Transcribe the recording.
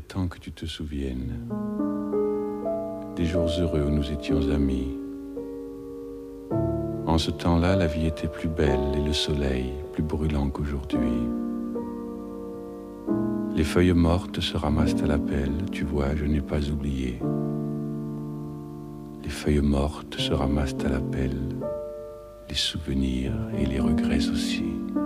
temps que tu te souviennes, des jours heureux où nous étions amis. En ce temps-là, la vie était plus belle et le soleil plus brûlant qu'aujourd'hui. Les feuilles mortes se ramassent à la pelle, tu vois, je n'ai pas oublié. Les feuilles mortes se ramassent à la pelle, les souvenirs et les regrets aussi.